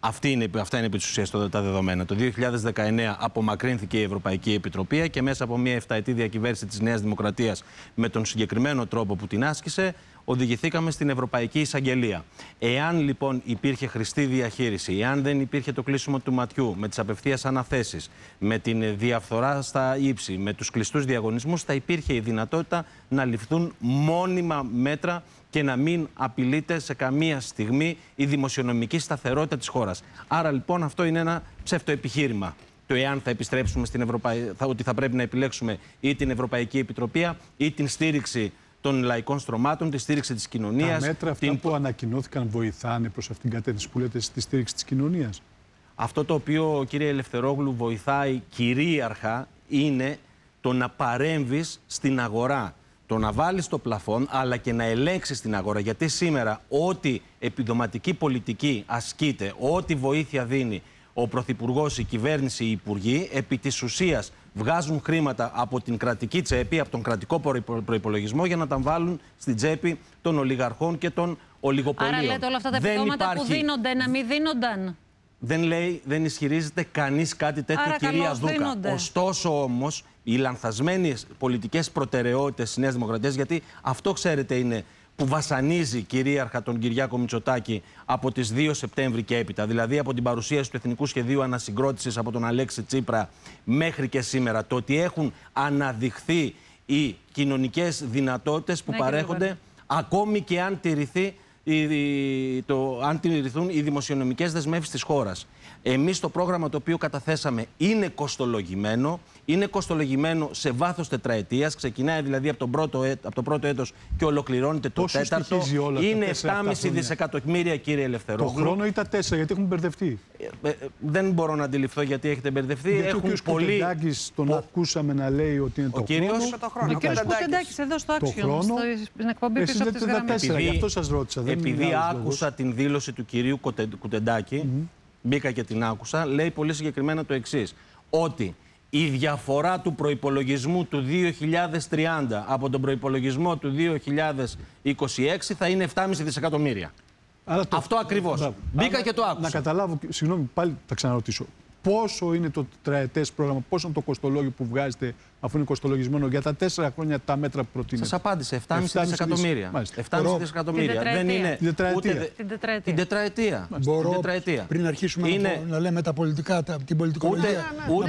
Αυτά είναι επί της ουσίας τα δεδομένα. Το 2019 απομακρύνθηκε η Ευρωπαϊκή Επιτροπή και μέσα από μια 7ετή διακυβέρνηση της Νέας Δημοκρατίας με τον συγκεκριμένο τρόπο που την άσκησε, οδηγηθήκαμε στην Ευρωπαϊκή Εισαγγελία. Εάν λοιπόν υπήρχε χρηστή διαχείριση, εάν δεν υπήρχε το κλείσιμο του ματιού με τις απευθείας αναθέσεις, με την διαφθορά στα ύψη, με τους κλειστούς διαγωνισμούς, θα υπήρχε η δυνατότητα να ληφθούν μόνιμα μέτρα και να μην απειλείται σε καμία στιγμή η δημοσιονομική σταθερότητα της χώρας. Άρα λοιπόν αυτό είναι ένα ψευτοεπιχείρημα. Το εάν θα επιστρέψουμε στην ότι θα πρέπει να επιλέξουμε ή την Ευρωπαϊκή Επιτροπή ή την στήριξη των λαϊκών στρωμάτων, τη στήριξη της κοινωνίας. Τα μέτρα αυτά που ανακοινώθηκαν βοηθάνε προς αυτήν την κατεύθυνση που λέτε στη στήριξη της κοινωνίας? Αυτό το οποίο, κύριε Ελευθερόγλου, βοηθάει κυρίαρχα είναι το να παρέμβεις στην αγορά. Το να βάλεις το πλαφόν, αλλά και να ελέγξεις την αγορά. Γιατί σήμερα ό,τι επιδοματική πολιτική ασκείται, ό,τι βοήθεια δίνει ο Πρωθυπουργός, η κυβέρνηση, οι υπουργοί, επί της ουσίας βγάζουν χρήματα από την κρατική τσέπη, από τον κρατικό προϋπολογισμό για να τα βάλουν στην τσέπη των ολιγαρχών και των ολιγοπολίων. Άρα λέτε όλα αυτά τα επιδόματα που δίνονται να μην δίνονταν? Δεν ισχυρίζεται κανείς κάτι τέτοιο. Άρα, κυρία Δούκα. Δίνονται. Ωστόσο όμως, οι λανθασμένες πολιτικές προτεραιότητες της Νέας Δημοκρατίας, γιατί αυτό ξέρετε είναι που βασανίζει κυρίαρχα τον Κυριάκο Μητσοτάκη από τις 2 Σεπτέμβρη και έπειτα, δηλαδή από την παρουσίαση του Εθνικού Σχεδίου Ανασυγκρότησης από τον Αλέξη Τσίπρα μέχρι και σήμερα, το ότι έχουν αναδειχθεί οι κοινωνικές δυνατότητες που παρέχονται, ακόμη και αν τηρηθούν οι δημοσιονομικές δεσμεύσεις της χώρας. Εμείς το πρόγραμμα το οποίο καταθέσαμε είναι κοστολογημένο. Είναι κοστολογημένο σε βάθος τετραετίας. Ξεκινάει δηλαδή από το πρώτο έτος και ολοκληρώνεται το τέταρτο. Είναι 7,5 δισεκατομμύρια, κύριε Ελευθερόγλου. Το χρόνο ή τα 4, γιατί έχουν μπερδευτεί? Δεν μπορώ να αντιληφθώ γιατί έχετε μπερδευτεί. Γιατί ο κ. Κουτεντάκης τον ακούσαμε να λέει ότι είναι το χρόνο. Ο κ. Κουτεντάκης εδώ στο Άξιον, στην εκπομπή πίσω από τις γραμμές. Γι' αυτό σας ρώτησα. Επειδή άκουσα την δήλωση του κυρίου Κουτεντάκη, μπήκα και την άκουσα, λέει πολύ συγκεκριμένα το εξής, ότι η διαφορά του προϋπολογισμού του 2030 από τον προϋπολογισμό του 2026 θα είναι 7,5 δισεκατομμύρια. Αυτό ακριβώς. Μπήκα και το άκουσα. Να καταλάβω, συγγνώμη, πάλι θα ξαναρωτήσω. Πόσο είναι το τετραετές πρόγραμμα, πόσο είναι το κοστολόγιο που βγάζετε, αφού είναι κοστολογισμένο για τα 4 χρόνια τα μέτρα που προτείνετε? Σας απάντησε, 7,5 δισεκατομμύρια. 7,5 δισεκατομμύρια. Δεν είναι την τετραετία. Μπορώ, πριν αρχίσουμε να λέμε τα πολιτικά, την πολιτικολογία,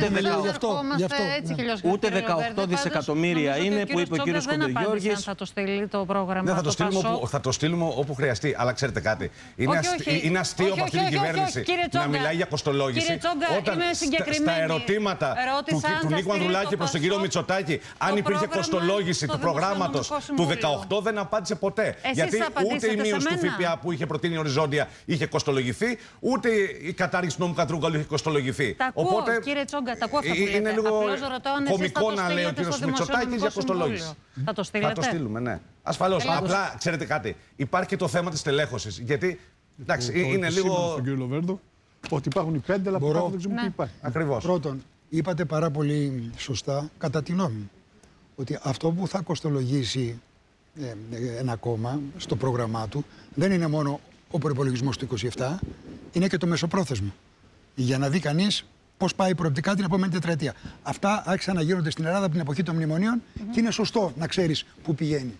ούτε 18 δισεκατομμύρια είναι που είπε ο κύριος Κοντογιώργης. Θα το στείλει το πρόγραμμα. Θα το στείλουμε όπου χρειαστεί. Αλλά ξέρετε κάτι. Είναι αστείο από αυτή την κυβέρνηση να μιλάει για κοστολόγηση. Όταν στα ερωτήματα του Νίκου Ανδρουλάκη προς τον κύριο Μητσοτάκη, αν υπήρχε κοστολόγηση του προγράμματος του 18, δεν απάντησε ποτέ. Γιατί ούτε η μείωση του ΦΠΑ που είχε προτείνει οριζόντια είχε κοστολογηθεί, ούτε η κατάργηση του νόμου Κατρούγκαλου είχε κοστολογηθεί. Οπότε κύριε Τσόγκα, τα ακούω αυτά που λέτε. Είναι λίγο κωμικό να λέει ο κύριος Μητσοτάκης για κοστολόγηση. Θα το στείλετε? Θα το στείλουμε, ναι. Ασφαλώς. Απλά ξέρετε κάτι. Υπάρχει και το θέμα της τελέχωσης. Γιατί εντάξει, είναι λίγο. Ότι υπάρχουν οι 5, αλλά που δεν ξέρουμε τι υπάρχει. Ακριβώς. Πρώτον, είπατε πάρα πολύ σωστά, κατά τη γνώμη μου, ότι αυτό που θα κοστολογήσει ένα κόμμα στο πρόγραμμά του δεν είναι μόνο ο προϋπολογισμός του 27, είναι και το μεσοπρόθεσμο. Για να δει κανείς πώς πάει προοπτικά την επόμενη τετραετία. Αυτά άρχισαν να γίνονται στην Ελλάδα από την εποχή των μνημονίων και είναι σωστό να ξέρεις πού πηγαίνει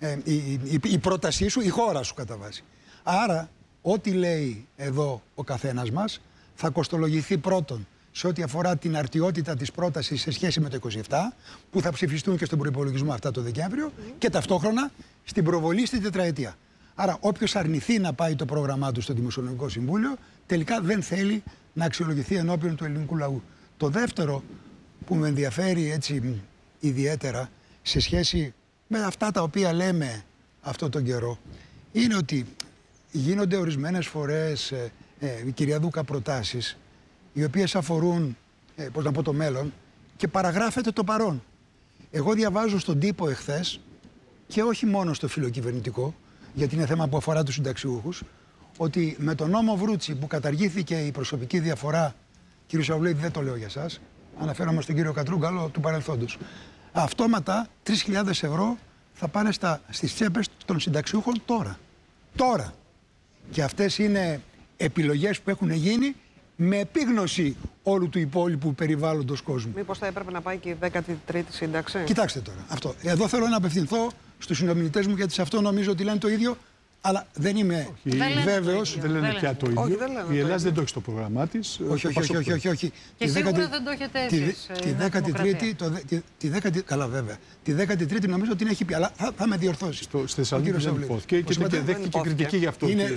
η πρότασή σου, η χώρα σου κατά βάση. Άρα, ό,τι λέει εδώ ο καθένας μας θα κοστολογηθεί πρώτον σε ό,τι αφορά την αρτιότητα της πρότασης σε σχέση με το 27, που θα ψηφιστούν και στον προϋπολογισμό αυτά το Δεκέμβριο, και ταυτόχρονα στην προβολή στην τετραετία. Άρα, όποιος αρνηθεί να πάει το πρόγραμμά του στο Δημοσιονομικό Συμβούλιο, τελικά δεν θέλει να αξιολογηθεί ενώπιον του ελληνικού λαού. Το δεύτερο που με ενδιαφέρει έτσι ιδιαίτερα σε σχέση με αυτά τα οποία λέμε αυτόν τον καιρό, είναι ότι γίνονται ορισμένες φορές, κυρία Δούκα, προτάσεις οι οποίες αφορούν, πώς να πω, το μέλλον και παραγράφεται το παρόν. Εγώ διαβάζω στον τύπο εχθές, και όχι μόνο στο φιλοκυβερνητικό, γιατί είναι θέμα που αφορά τους συνταξιούχους, ότι με τον νόμο Βρούτσι που καταργήθηκε η προσωπική διαφορά, κύριο Σαουλίδη, δεν το λέω για σας, αναφέρομαι στον κύριο Κατρούγκαλο του παρελθόντος, αυτόματα 3.000 ευρώ θα πάνε στις τσέπες των συνταξιούχων τώρα. Τώρα. Και αυτές είναι επιλογές που έχουν γίνει με επίγνωση όλου του υπόλοιπου περιβάλλοντος κόσμου. Μήπως θα έπρεπε να πάει και η 13η σύνταξη? Κοιτάξτε τώρα αυτό. Εδώ θέλω να απευθυνθώ στους συνομιλητές μου, γιατί σε αυτό νομίζω ότι λένε το ίδιο. Αλλά δεν είμαι βέβαιος. Δεν λένε πια το ίδιο. Η Ελλάδα δεν το έχει στο πρόγραμμά της. Όχι. Και σίγουρα δεν το έχετε εσείς. Τη 13η, καλά βέβαια. Τη 13η νομίζω ότι την έχει πει, αλλά θα με διορθώσει. Στη Θεσσαλονίκη δεν υπόθηκε και δέχτηκε και κριτική γι' αυτό. Είναι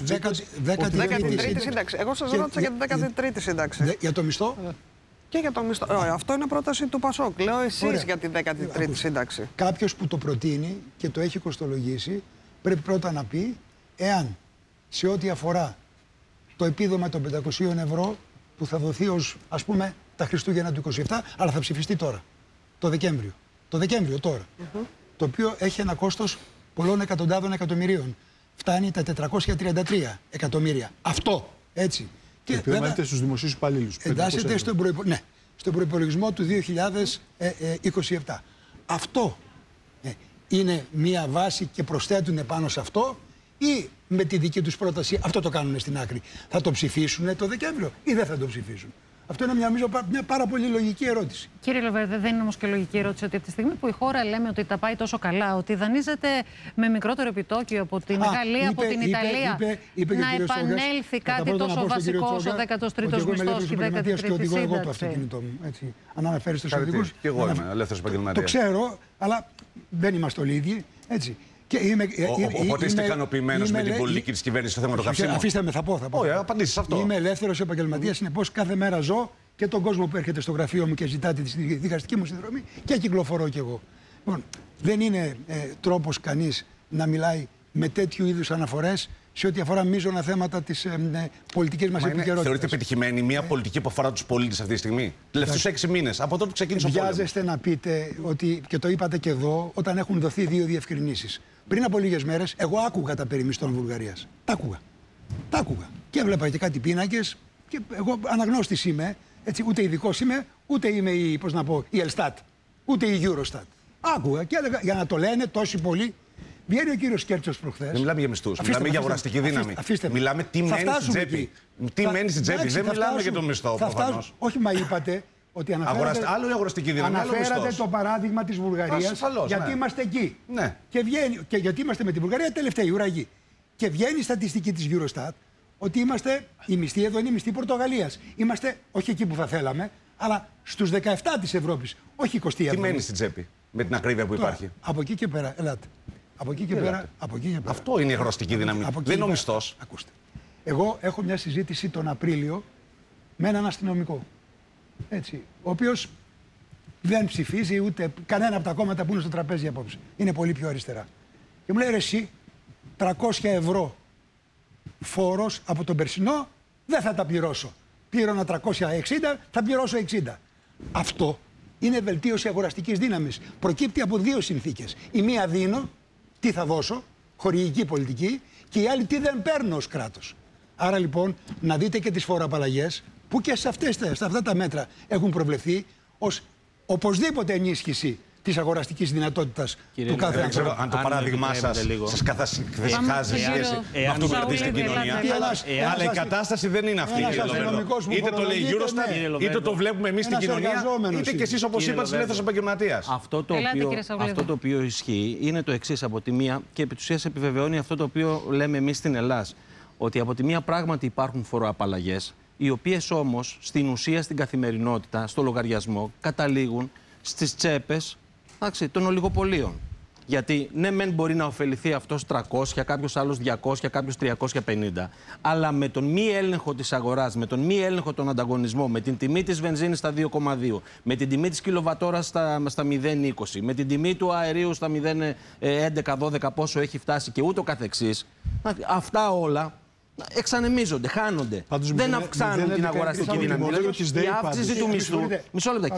13η σύνταξη. Εγώ σας ρώτησα για την 13η σύνταξη. Για το μισθό. Και για το μισθό. Αυτό είναι πρόταση του Πασόκ. Λέω εσείς για την 13η σύνταξη. Κάποιος που το προτείνει και το έχει κοστολογήσει πρέπει πρώτα να πει εάν σε ό,τι αφορά το επίδομα των 500 ευρώ που θα δοθεί ως, ας πούμε, τα Χριστούγεννα του 27, αλλά θα ψηφιστεί τώρα, το Δεκέμβριο. Το Δεκέμβριο τώρα. Το οποίο έχει ένα κόστος πολλών εκατοντάδων εκατομμυρίων. Φτάνει τα 433 εκατομμύρια. Αυτό, έτσι. Και επιδομάζεται στους δημοσίους υπαλλήλους. Εντάσσεται στον προϋπολογισμό του 2027. Αυτό είναι μία βάση και προσθέτουν πάνω σε αυτό, ή με τη δική τους πρόταση αυτό το κάνουν στην άκρη? Θα το ψηφίσουν το Δεκέμβριο ή δεν θα το ψηφίσουν? Αυτό είναι μια πάρα πολύ λογική ερώτηση. Κύριε Λοβέρδε, δεν είναι όμως και λογική ερώτηση ότι από τη στιγμή που η χώρα λέμε ότι τα πάει τόσο καλά, ότι δανείζεται με μικρότερο επιτόκιο από την Γαλλία, από την Ιταλία, να επανέλθει κάτι τόσο βασικό όσο ο 13ος μισθός και η 13η σύνταξη? Εγώ το αυτοκίνητό μου. Έτσι. Αν αναφέρεστε στους οδηγούς. Και εγώ είμαι ελεύθερος επαγγελματίας. Το ξέρω, αλλά δεν είμαστε όλοι ίδιοι. Έτσι. Οπότε είστε ικανοποιημένος με την πολιτική της κυβέρνησης στο θέμα του καυσίμου? Αφήστε με, θα πω. Όχι, απαντήσεις αυτό. Είμαι ελεύθερος επαγγελματίας, συνεπώς κάθε μέρα ζω και τον κόσμο που έρχεται στο γραφείο μου και ζητάτε τη δικαστική μου συνδρομή και κυκλοφορώ κι εγώ. Λοιπόν, δεν είναι τρόπος κανείς να μιλάει με τέτοιου είδους αναφορές σε ό,τι αφορά μείζωνα θέματα της πολιτικής μας επικαιρότητας. Θεωρείτε πετυχημένη μια πολιτική που αφορά τους πολίτες αυτή τη στιγμή? Τελευταίους 6 μήνες, από τότε που ξεκίνησε ο πόλεμος. Βιάζεστε να πείτε ότι, και το είπατε και εδώ, όταν έχουν δοθεί 2 διευκρινήσεις. Πριν από λίγες μέρες, εγώ άκουγα τα περί μισθών Βουλγαρίας. Τα άκουγα. Και έβλεπα και κάτι πίνακες. Και εγώ αναγνώστης είμαι. Έτσι, ούτε ειδικός είμαι, ούτε είμαι η Ελστάτ, ούτε η Eurostat. Άκουγα και έλεγα, για να το λένε τόσοι πολλοί. Βγαίνει ο κύριος Κέρτσος προχθές. Δεν μιλάμε για μισθούς. Μιλάμε για αγοραστική δύναμη. Μιλάμε τι μένει στην τσέπη. Τι μένει στην τσέπη. Δεν μιλάμε για τον μισθό. Όχι, μα είπατε. Ότι αναφέρατε, άλλο η αγοραστική δύναμη. Αναφέρατε το παράδειγμα της Βουλγαρίας, γιατί είμαστε εκεί. Ναι. Και γιατί είμαστε με τη Βουλγαρία τελευταίοι, ουραγοί. Και βγαίνει η στατιστική της Eurostat ότι είμαστε, η μισθή εδώ είναι η μισθή Πορτογαλίας. Είμαστε όχι εκεί που θα θέλαμε, αλλά στους 17 της Ευρώπης, όχι 27. Τι μένει στην τσέπη με την ακρίβεια που υπάρχει? Από εκεί και πέρα, ελάτε. Από εκεί και πέρα. Αυτό είναι η αγοραστική δύναμη. Δεν είναι ο μισθός. Ακούστε. Εγώ έχω μια συζήτηση τον Απρίλιο με έναν αστυνομικό. Έτσι, ο οποίος δεν ψηφίζει ούτε κανένα από τα κόμματα που είναι στο τραπέζι απόψε. Είναι πολύ πιο αριστερά. Και μου λέει, ρε εσύ, 300 ευρώ φόρος από τον περσινό δεν θα τα πληρώσω. Πλήρωνα 360, θα πληρώσω 60. Αυτό είναι βελτίωση αγοραστικής δύναμης. Προκύπτει από 2 συνθήκες. Η μία δίνω, τι θα δώσω, χορηγική πολιτική, και η άλλη τι δεν παίρνω ως κράτος. Άρα λοιπόν να δείτε και τις φοροαπαλλαγές που και σε αυτά τα μέτρα έχουν προβλεφθεί ως οπωσδήποτε ενίσχυση της αγοραστικής δυνατότητας του κάθε ανθρώπου. Δεν ξέρω αν το παράδειγμά σας καθησυχάζει σχέση με αυτό που κρατεί στην κοινωνία. Αλλά η κατάσταση δεν είναι αυτή. Είτε το λέει η Eurostat, είτε το βλέπουμε εμείς στην κοινωνία, είτε και εσείς, όπως είπατε, ελεύθερος επαγγελματίας. Αυτό το οποίο ισχύει είναι το εξής από τη μία, και επί της ουσίας επιβεβαιώνει αυτό το οποίο λέμε εμείς στην Ελλάδα. Ότι από τη μία πράγματι υπάρχουν φοροαπαλλαγές, οι οποίες όμως στην ουσία, στην καθημερινότητα, στο λογαριασμό, καταλήγουν στις τσέπες των ολιγοπολίων. Γιατί ναι, μεν μπορεί να ωφεληθεί αυτός 300, κάποιος άλλος 200, κάποιος 350, αλλά με τον μη έλεγχο της αγοράς, με τον μη έλεγχο των ανταγωνισμών, με την τιμή της βενζίνης στα 2,2, με την τιμή της κιλοβατόρας στα 0,20, με την τιμή του αερίου στα 0,11-12 πόσο έχει φτάσει και ούτω καθεξής, αυτά όλα εξανεμίζονται, χάνονται. Δεν αυξάνουν την αγοραστική δύναμη. Η αύξηση του μισθού. Μισό λεπτό.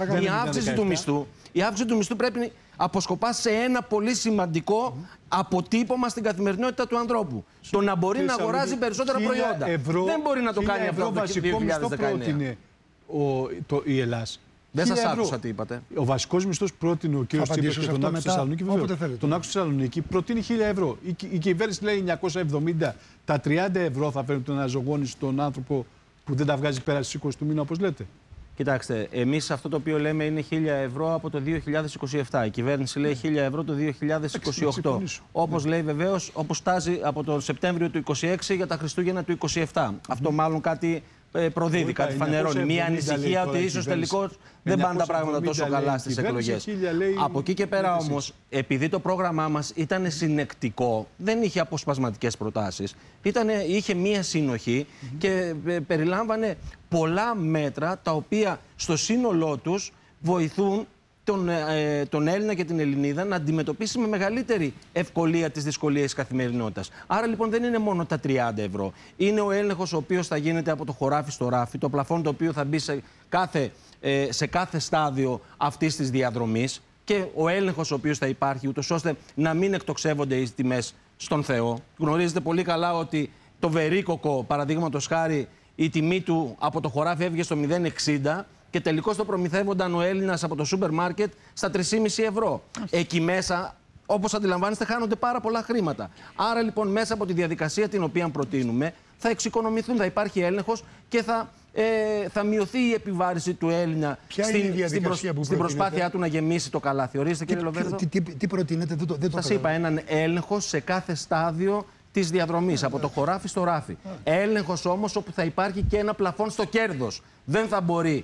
Η αύξηση του μισθού πρέπει να αποσκοπά σε ένα πολύ σημαντικό αποτύπωμα στην καθημερινότητα του ανθρώπου. Το να μπορεί να αγοράζει περισσότερα προϊόντα. Δεν μπορεί να το κάνει αυτό το 2019. Η Ελλάδα Δεν σας άκουσα τι είπατε. Ο βασικός μισθός πρότεινε ο κ. Τσίπρας και τον άκουσα στη Θεσσαλονίκη. Τον άκουσα στη Θεσσαλονίκη προτείνει 1.000 ευρώ. Η κυβέρνηση λέει 970. Τα 30 ευρώ θα φέρουν τον αναζωογόνηση στον άνθρωπο που δεν τα βγάζει πέρα στις 20 του μήνα, όπως λέτε. Κοιτάξτε, εμείς αυτό το οποίο λέμε είναι 1.000 ευρώ από το 2027. Η κυβέρνηση λέει 1.000 ευρώ το 2028. Όπως λέει βεβαίως, όπως τάζει από το Σεπτέμβριο του 2026 για τα Χριστούγεννα του 2027. Αυτό μάλλον κάτι προδίδει, κάτι φανερώνει. Μία ανησυχία ότι ίσως τελικώς δεν πάνε τα πράγματα τόσο καλά στις εκλογές. Από εκεί και πέρα όμως, επειδή το πρόγραμμά μας ήταν συνεκτικό, δεν είχε αποσπασματικές προτάσεις, είχε μία συνοχή και περιλάμβανε πολλά μέτρα τα οποία στο σύνολό τους βοηθούν τον Έλληνα και την Ελληνίδα να αντιμετωπίσει με μεγαλύτερη ευκολία τις δυσκολίες της καθημερινότητας. Άρα λοιπόν δεν είναι μόνο τα 30 ευρώ. Είναι ο έλεγχος ο οποίος θα γίνεται από το χωράφι στο ράφι, το πλαφόν το οποίο θα μπει σε κάθε στάδιο αυτής της διαδρομής και ο έλεγχος ο οποίος θα υπάρχει, ούτως ώστε να μην εκτοξεύονται οι τιμές στον Θεό. Γνωρίζετε πολύ καλά ότι το βερίκοκο, παραδείγματος χάρη, η τιμή του από το χωράφι έβγε στο 0,60 και τελικώς το προμηθεύονταν ο Έλληνας από το σούπερ μάρκετ στα 3,5 ευρώ. Εκεί μέσα, όπως αντιλαμβάνεστε, χάνονται πάρα πολλά χρήματα. Άρα λοιπόν μέσα από τη διαδικασία την οποία προτείνουμε θα εξοικονομηθούν, θα υπάρχει έλεγχος και θα μειωθεί η επιβάρηση του Έλληνα στην προσπάθειά του να γεμίσει το καλάθι. Ορίστε κύριε Λοβέρδο. Τι προτείνετε, δεν το σας είπα, έναν έλεγχο σε κάθε στάδιο της διαδρομής, από το χωράφι στο ράφι. Έλεγχος όμως όπου θα υπάρχει και ένα πλαφόν στο κέρδος. Δεν θα μπορεί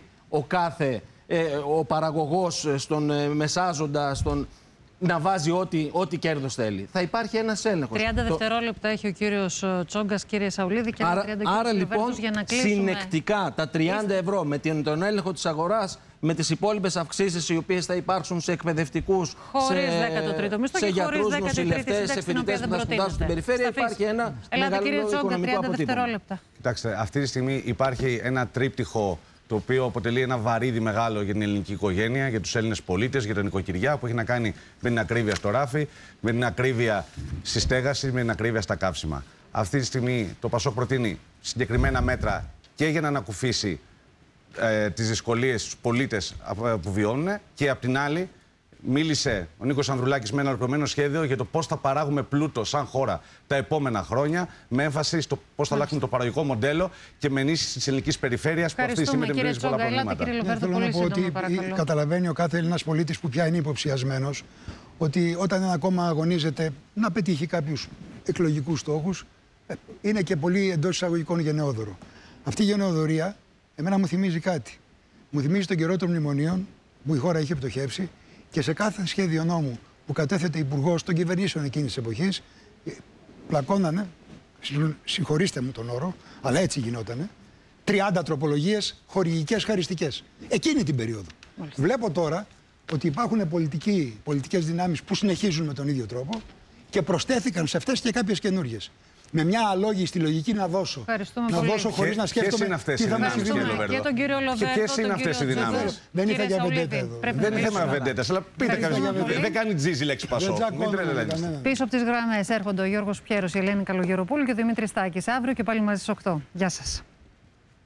ο παραγωγός, στον μεσάζοντα, να βάζει ό,τι κέρδος θέλει. Θα υπάρχει ένας έλεγχος. 30 δευτερόλεπτα έχει ο κύριος Τσόγκας, κύριε Σαουλίδη, και άρα λοιπόν, για να κλείσουμε. Συνεκτικά τα 30 ευρώ με τον έλεγχο της αγοράς, με τις υπόλοιπες αυξήσεις οι οποίες θα υπάρξουν σε εκπαιδευτικούς, σε γιατρούς, νοσηλευτές, σε φοιτητές που θα σπουδάσουν στην περιφέρεια, υπάρχει ένα μεγάλο οικονομικό αποτύπωμα. Κοιτάξτε, αυτή τη στιγμή υπάρχει ένα τρίπτυχο το οποίο αποτελεί ένα βαρύδι μεγάλο για την ελληνική οικογένεια, για τους Έλληνες πολίτες, για τα νοικοκυριά, που έχει να κάνει με την ακρίβεια στο ράφι, με την ακρίβεια στη στέγαση, με την ακρίβεια στα καύσιμα. Αυτή τη στιγμή το ΠΑΣΟΚ προτείνει συγκεκριμένα μέτρα και για να ανακουφίσει τις δυσκολίες στους πολίτες που βιώνουν, και απ' την άλλη μίλησε ο Νίκος Ανδρουλάκης με ένα ολοκληρωμένο σχέδιο για το πώς θα παράγουμε πλούτο σαν χώρα τα επόμενα χρόνια, με έμφαση στο πώς θα αλλάξουμε το παραγωγικό μοντέλο και με ενίσχυση της ελληνικής περιφέρειας που αυτή τη στιγμή αντιμετωπίζει πολλά προβλήματα. Θέλω να πω ότι καταλαβαίνει ο κάθε Έλληνας πολίτης που πια είναι υποψιασμένος ότι όταν ένα κόμμα αγωνίζεται να πετύχει κάποιους εκλογικούς στόχους, είναι και πολύ εντός εισαγωγικών γενναιόδωρο. Αυτή η γενναιοδωρία εμένα μου θυμίζει κάτι. Μου θυμίζει τον καιρό των μνημονίων που η χώρα είχε πτωχεύσει. Και σε κάθε σχέδιο νόμου που κατέθετε υπουργός των κυβερνήσεων εκείνης της εποχής, πλακώνανε, συγχωρήστε μου τον όρο, αλλά έτσι γινότανε, 30 τροπολογίες χορηγικές χαριστικές. Εκείνη την περίοδο. Μάλιστα. Βλέπω τώρα ότι υπάρχουν πολιτικές δυνάμεις που συνεχίζουν με τον ίδιο τρόπο και προσθέθηκαν σε αυτές και κάποιες καινούργιες. Με μια αλόγιστη λογική να δώσω. Να δώσω χωρίς να σκέφτομαι τι θα με συμβεί. Και τον κύριο Λοβέρδο. Ποιες είναι αυτές οι δυνάμεις? Δεν ήρθα για βεντέτα εδώ. Δεν είναι θέμα βεντέτας, αλλά πείτε κάτι. Δεν κάνει τζίζι λέξη Πασόκ. Πίσω από τις γραμμές έρχονται ο Γιώργος Πιέρος, η Ελένη Καλογεροπούλου και ο Δημήτρης Στάκης. Αύριο και πάλι μαζί στις 8. Γεια σας.